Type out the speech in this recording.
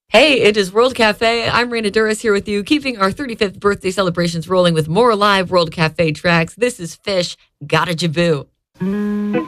Hey, it is World Cafe. I'm Raina Duras here with you, keeping our 35th birthday celebrations rolling with more live World Cafe tracks. This is Fish, Gotta Jaboo.